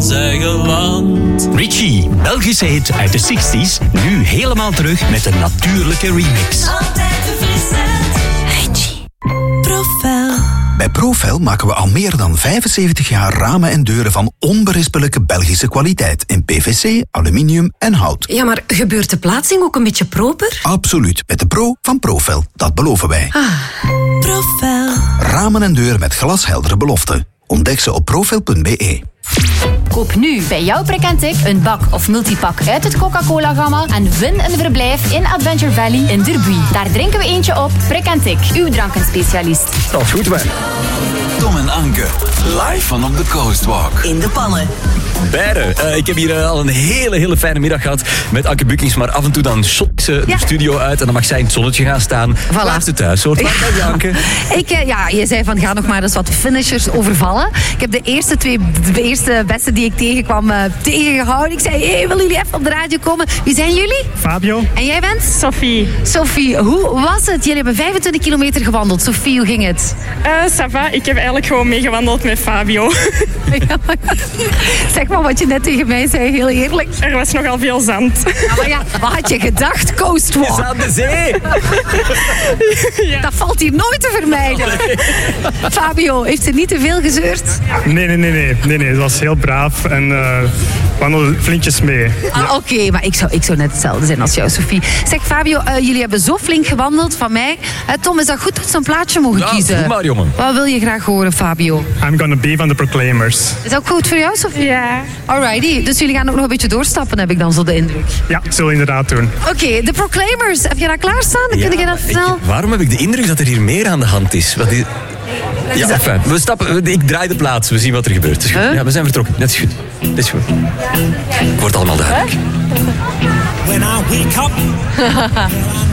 ons eigen land. Richie, Belgische hit uit de 60s, nu helemaal terug met een natuurlijke remix. Altijd verfrissend. Richie. Profel. Bij Profel maken we al meer dan 75 jaar ramen en deuren van onberispelijke Belgische kwaliteit in PVC, aluminium en hout. Ja, maar gebeurt de plaatsing ook een beetje proper? Absoluut, met de Pro van Profel. Dat beloven wij. Profel. Ramen en deuren met glasheldere beloften. Ontdek ze op profel.be. Koop nu bij jouw Prekentic een bak of multipak uit het Coca-Cola-gamma en win een verblijf in Adventure Valley in Derby. Daar drinken we eentje op. Prekentic, uw drankenspecialist. Dat is goed, wij. Tom en Anke, live van op de Coastwalk. In de pannen. Beide. Ik heb hier al een hele fijne middag gehad met Anke Bukkings, maar af en toe dan shot ze de studio uit en dan mag zij in het zonnetje gaan staan. Laat ze thuis, hoort. Waar ben je, Anke? Je zei van ga nog maar eens wat finishers overvallen. Ik heb de eerste beste die ik tegenkwam tegengehouden. Ik zei, hey, willen jullie even op de radio komen? Wie zijn jullie? Fabio. En jij bent? Sophie. Sophie, hoe was het? Jullie hebben 25 kilometer gewandeld. Sophie, hoe ging het? Ça va, ik heb eigenlijk gewoon meegewandeld met Fabio. Zeg maar wat je net tegen mij zei, heel eerlijk. Er was nogal veel zand. Maar ja, wat had je gedacht? Coastwalk. Is aan de zee. Ja. Dat valt hier nooit te vermijden. Nee. Fabio, heeft ze niet te veel gezeurd? Nee. Het was heel braaf en wandelde flintjes mee. Oké, maar ik zou net hetzelfde zijn als jou, Sophie. Zeg Fabio, jullie hebben zo flink gewandeld van mij. Tom, is dat goed dat ze een plaatje mogen kiezen? Doe maar, jongen. Wat wil je graag horen, Fabio? I'm gonna be van de Proclaimers. Is dat ook goed voor jou, Sophie? Ja. Alrighty, dus jullie gaan ook nog een beetje doorstappen, heb ik dan zo de indruk. Ja, zullen we inderdaad doen. Oké, de Proclaimers. Heb je dat klaarstaan? Dan kun je dat snel... Waarom heb ik de indruk dat er hier meer aan de hand is? Wat is... Ja, enfin, we stappen. Ik draai de plaats. We zien wat er gebeurt. Is goed. Ja, we zijn vertrokken. Dat is goed. Dat is goed. Het wordt allemaal duidelijk. When I wake up,